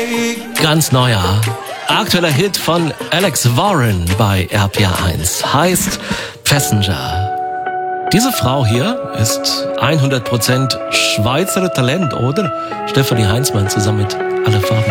Ganz neuer, aktueller Hit von Alex Warren bei RPA1 heißt Passenger. Diese Frau hier ist 100% Schweizer Talent, oder? Stefanie Heinzmann zusammen mit Alle Farben.